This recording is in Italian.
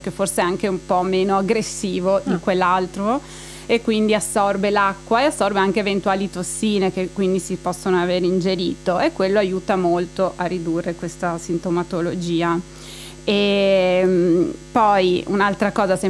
che forse è anche un po' meno aggressivo di quell'altro, e quindi assorbe l'acqua e assorbe anche eventuali tossine che quindi si possono aver ingerito, e quello aiuta molto a ridurre questa sintomatologia. E poi un'altra cosa